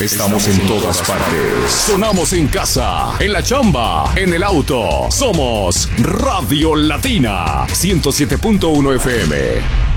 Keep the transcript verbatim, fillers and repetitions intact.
Estamos en todas partes. Sonamos en casa, en la chamba, en el auto. Somos Radio Latina ciento siete punto uno F M.